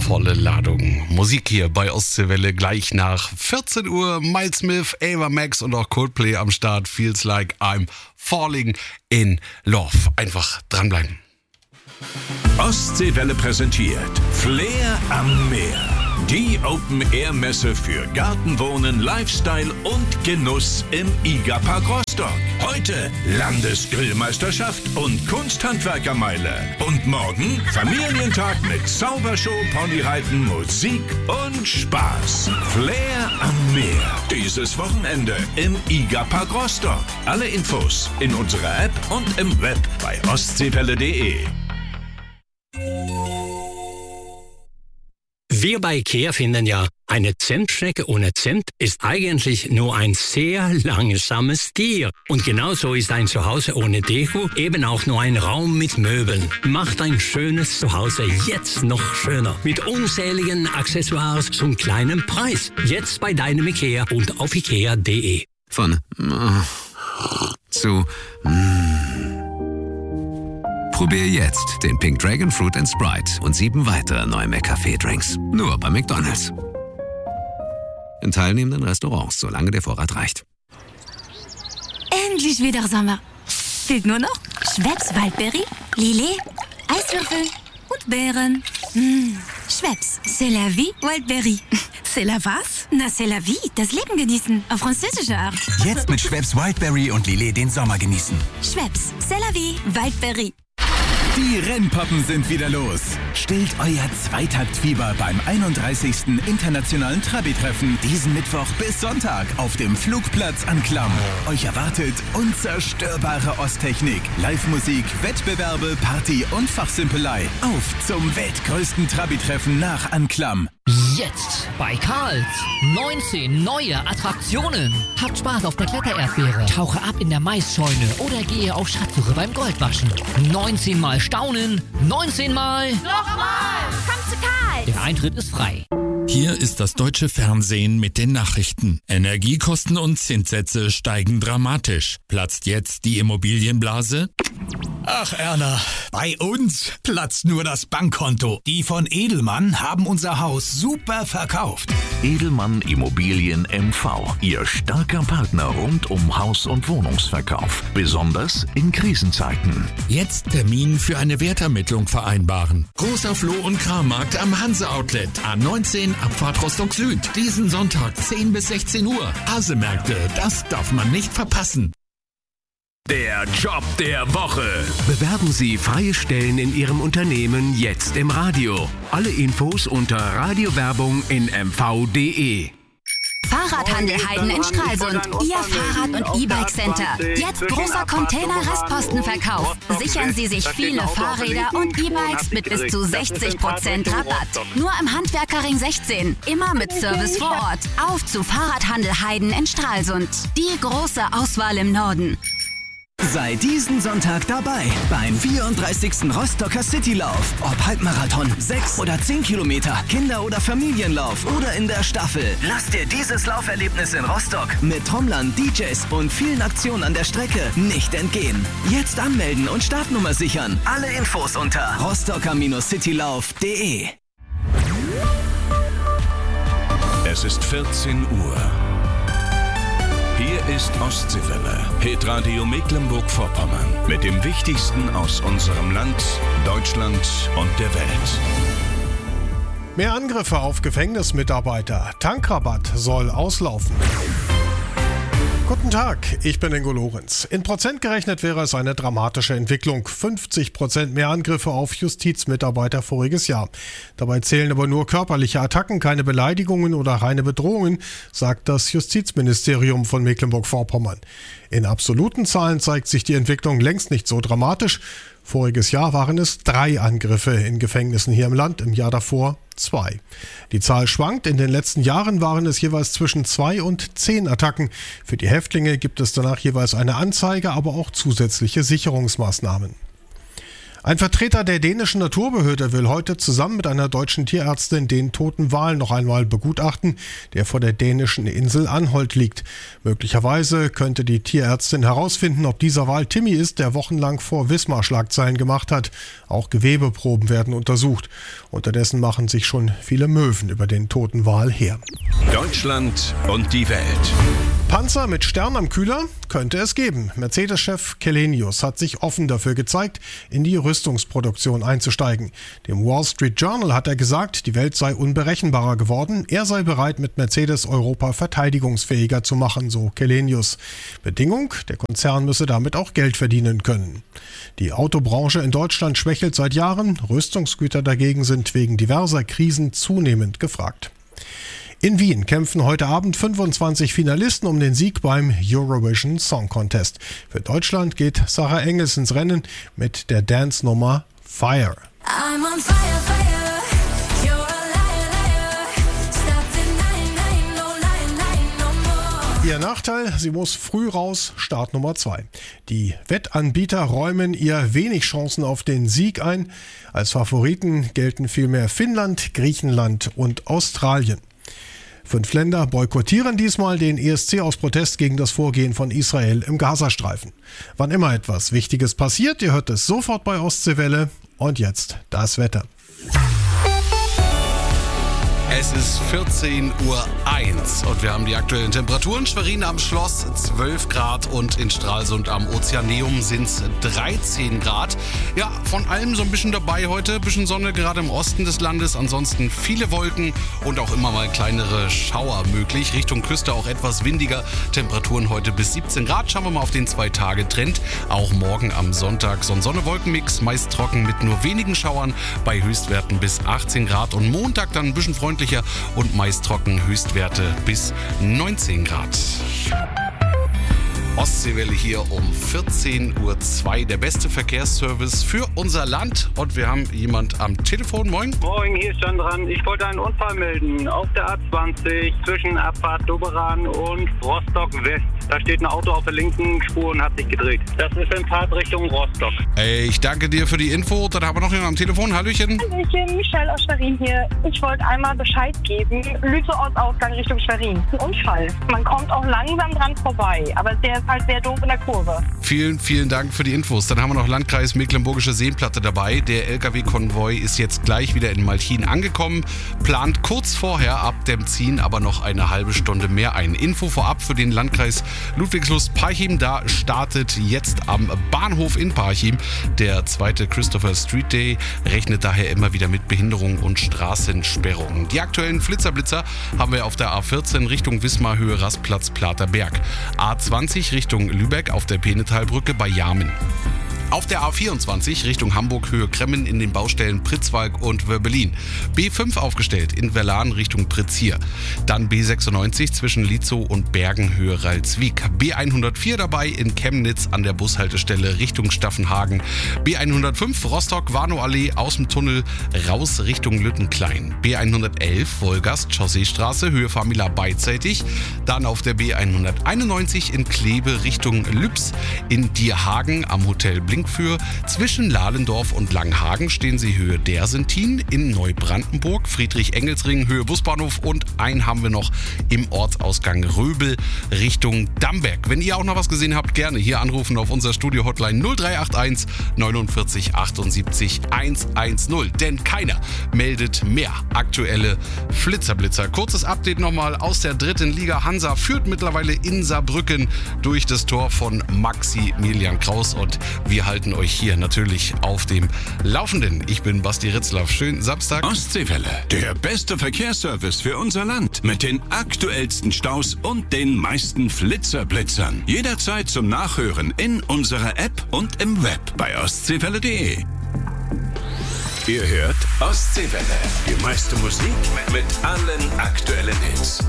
volle Ladung Musik hier bei Ostseewelle. Gleich nach 14 Uhr Miles Smith, Ava Max und auch Coldplay am Start. Feels like I'm falling in love. Einfach dranbleiben. Ostseewelle präsentiert Flair am Meer. Die Open-Air-Messe für Gartenwohnen, Lifestyle und Genuss im IGA-Park Rostock. Heute Landesgrillmeisterschaft und Kunsthandwerkermeile. Und morgen Familientag mit Zaubershow, Ponyreiten, Musik und Spaß. Flair am Meer. Dieses Wochenende im IGA-Park Rostock. Alle Infos in unserer App und im Web bei ostseewelle.de. Wir bei IKEA finden ja, eine Zimtschnecke ohne Zimt ist eigentlich nur ein sehr langsames Tier. Und genauso ist ein Zuhause ohne Deko eben auch nur ein Raum mit Möbeln. Macht ein schönes Zuhause jetzt noch schöner. Mit unzähligen Accessoires zum kleinen Preis. Jetzt bei deinem IKEA und auf ikea.de. Von zu Probier jetzt den Pink Dragon Fruit & Sprite und 7 weitere neue McCafé-Drinks. Nur bei McDonald's. In teilnehmenden Restaurants, solange der Vorrat reicht. Endlich wieder Sommer. Fehlt nur noch Schweppes Waldberry, Lillet, Eiswürfel und Beeren. Schweppes, c'est la vie, Waldberry. C'est la was? Na, c'est la vie, das Leben genießen, auf französische Art. Jetzt mit Schweppes Wildberry und Lillet den Sommer genießen. Schweppes, c'est la vie, Waldberry. Die Rennpoppen sind wieder los. Stillt euer Zweitaktfieber beim 31. Internationalen Trabi-Treffen diesen Mittwoch bis Sonntag auf dem Flugplatz Anklam. Euch erwartet unzerstörbare Osttechnik, Live-Musik, Wettbewerbe, Party und Fachsimpelei. Auf zum weltgrößten Trabi-Treffen nach Anklam. Jetzt bei Karls 19 neue Attraktionen. Habt Spaß auf der Klettererdbeere, tauche ab in der Maisscheune oder gehe auf Schatzsuche beim Goldwaschen. 19 Mal staunen, 19 Mal... Nochmal! Komm zu Karl! Der Eintritt ist frei. Hier ist das deutsche Fernsehen mit den Nachrichten. Energiekosten und Zinssätze steigen dramatisch. Platzt jetzt die Immobilienblase? Ach Erna, bei uns platzt nur das Bankkonto. Die von Edelmann haben unser Haus super verkauft. Edelmann Immobilien MV. Ihr starker Partner rund um Haus- und Wohnungsverkauf. Besonders in Krisenzeiten. Jetzt Termin für eine Wertermittlung vereinbaren. Großer Floh- und Krammarkt am Hanse-Outlet. A19 Abfahrt Rostock Süd. Diesen Sonntag 10 bis 16 Uhr. Hasemärkte, das darf man nicht verpassen. Der Job der Woche. Bewerben Sie freie Stellen in Ihrem Unternehmen jetzt im Radio. Alle Infos unter Radiowerbung in mv.de. Fahrradhandel Heiden in Stralsund. Ihr Fahrrad- und E-Bike-Center. Jetzt großer Container-Restpostenverkauf. Sichern Sie sich viele Fahrräder und E-Bikes mit bis zu 60% Rabatt. Nur im Handwerkerring 16. Immer mit Service vor Ort. Auf zu Fahrradhandel Heiden in Stralsund. Die große Auswahl im Norden. Sei diesen Sonntag dabei beim 34. Rostocker Citylauf. Ob Halbmarathon, 6 oder 10 Kilometer, Kinder- oder Familienlauf oder in der Staffel. Lass dir dieses Lauferlebnis in Rostock mit Trommlern, DJs und vielen Aktionen an der Strecke nicht entgehen. Jetzt anmelden und Startnummer sichern. Alle Infos unter rostocker-citylauf.de. Es ist 14 Uhr. Hier ist Ostseewelle, Hitradio Mecklenburg-Vorpommern. Mit dem Wichtigsten aus unserem Land, Deutschland und der Welt. Mehr Angriffe auf Gefängnismitarbeiter. Tankrabatt soll auslaufen. Guten Tag, ich bin Ingo Lorenz. In Prozent gerechnet wäre es eine dramatische Entwicklung. 50% mehr Angriffe auf Justizmitarbeiter voriges Jahr. Dabei zählen aber nur körperliche Attacken, keine Beleidigungen oder reine Bedrohungen, sagt das Justizministerium von Mecklenburg-Vorpommern. In absoluten Zahlen zeigt sich die Entwicklung längst nicht so dramatisch. Voriges Jahr waren es 3 Angriffe in Gefängnissen hier im Land, im Jahr davor 2. Die Zahl schwankt. In den letzten Jahren waren es jeweils zwischen 2 und 10 Attacken. Für die Häftlinge gibt es danach jeweils eine Anzeige, aber auch zusätzliche Sicherungsmaßnahmen. Ein Vertreter der dänischen Naturbehörde will heute zusammen mit einer deutschen Tierärztin den toten Wal noch einmal begutachten, der vor der dänischen Insel Anholt liegt. Möglicherweise könnte die Tierärztin herausfinden, ob dieser Wal Timmy ist, der wochenlang vor Wismar Schlagzeilen gemacht hat. Auch Gewebeproben werden untersucht. Unterdessen machen sich schon viele Möwen über den toten Wal her. Deutschland und die Welt. Panzer mit Stern am Kühler könnte es geben. Mercedes-Chef Källenius hat sich offen dafür gezeigt, in die Rüstungsproduktion einzusteigen. Dem Wall Street Journal hat er gesagt, die Welt sei unberechenbarer geworden. Er sei bereit, mit Mercedes Europa verteidigungsfähiger zu machen, so Källenius. Bedingung, der Konzern müsse damit auch Geld verdienen können. Die Autobranche in Deutschland schwächelt seit Jahren. Rüstungsgüter dagegen sind wegen diverser Krisen zunehmend gefragt. In Wien kämpfen heute Abend 25 Finalisten um den Sieg beim Eurovision Song Contest. Für Deutschland geht Sarah Engels ins Rennen mit der Dance-Nummer Fire. I'm on fire, fire. You're a liar, liar. Stop denying, no lying, no more. Ihr Nachteil, sie muss früh raus, Start Nummer 2. Die Wettanbieter räumen ihr wenig Chancen auf den Sieg ein. Als Favoriten gelten vielmehr Finnland, Griechenland und Australien. 5 Länder boykottieren diesmal den ESC aus Protest gegen das Vorgehen von Israel im Gazastreifen. Wann immer etwas Wichtiges passiert, ihr hört es sofort bei Ostseewelle. Und jetzt das Wetter. Es ist 14:01 Uhr und wir haben die aktuellen Temperaturen. Schwerin am Schloss 12 Grad und in Stralsund am Ozeaneum sind es 13 Grad. Ja, von allem so ein bisschen dabei heute. Ein bisschen Sonne gerade im Osten des Landes. Ansonsten viele Wolken und auch immer mal kleinere Schauer möglich. Richtung Küste auch etwas windiger. Temperaturen heute bis 17 Grad. Schauen wir mal auf den 2-Tage-Trend. Auch morgen am Sonntag so ein Sonne-Wolken-Mix. Meist trocken mit nur wenigen Schauern bei Höchstwerten bis 18 Grad. Und Montag dann ein bisschen freundlicher und meist trocken, Höchstwerte bis 19 Grad. Ostseewelle hier um 14:02 Uhr. Der beste Verkehrsservice für unser Land. Und wir haben jemand am Telefon. Moin. Moin, hier ist Jan dran. Ich wollte einen Unfall melden auf der A20 zwischen Abfahrt Doberan und Rostock West. Da steht ein Auto auf der linken Spur und hat sich gedreht. Das ist in Fahrt Richtung Rostock. Ich danke dir für die Info. Dann haben wir noch jemanden am Telefon. Hallöchen. Hallöchen, Michelle aus Schwerin hier. Ich wollte einmal Bescheid geben. Lützow-Ausgang Richtung Schwerin. Ein Unfall. Man kommt auch langsam dran vorbei, aber der ist halt sehr doof in der Kurve. Vielen, vielen Dank für die Infos. Dann haben wir noch Landkreis Mecklenburgische Seenplatte dabei. Der LKW-Konvoi ist jetzt gleich wieder in Malchin angekommen. Plant kurz vorher ab dem Ziehen aber noch eine halbe Stunde mehr ein. Info vorab für den Landkreis Ludwigslust-Parchim. Da startet jetzt am Bahnhof in Parchim der 2. Christopher Street Day. Rechnet daher immer wieder mit Behinderungen und Straßensperrungen. Die aktuellen Flitzer-Blitzer haben wir auf der A14 Richtung Wismar, Höhe Rastplatz Platerberg. A20 Richtung Lübeck auf der Penetalbrücke bei Jarmen. Auf der A24 Richtung Hamburg, Höhe Kremmen in den Baustellen Pritzwalk und Wörbelin. B5 aufgestellt in Verlan Richtung Pritzhier. Dann B96 zwischen Lietzow und Bergen, Höhe Ralswiek. B104 dabei in Chemnitz an der Bushaltestelle Richtung Staffenhagen. B105 Rostock-Warnow-Allee aus dem Tunnel raus Richtung Lüttenklein. B111 Wolgast, Chausseestraße, Höhe Famila beidseitig. Dann auf der B191 in Kleve Richtung Lübs. In Dierhagen am Hotel Blinkfür. Zwischen Lahlendorf und Langhagen stehen sie Höhe Dersentin. In Neubrandenburg, Friedrich-Engels-Ring, Höhe Busbahnhof. Und einen haben wir noch im Ortsausgang Röbel Richtung Damberg. Wenn ihr auch noch was gesehen habt, gerne hier anrufen auf unser Studio-Hotline 0381 49 78 110. Denn keiner meldet mehr aktuelle Flitzerblitzer. Kurzes Update nochmal aus der 3. Liga. Hansa führt mittlerweile in Saarbrücken durch das Tor von Maximilian Kraus. Und wir halten euch hier natürlich auf dem Laufenden. Ich bin Basti Ritzlaff. Schönen Samstag. Ostseewelle, der beste Verkehrsservice für unser Land. Mit den aktuellsten Staus und den meisten Flitzerblitzern. Jederzeit zum Nachhören in unserer App und im Web bei ostseewelle.de. Ihr hört Ostseewelle. Die meiste Musik mit allen aktuellen Hits.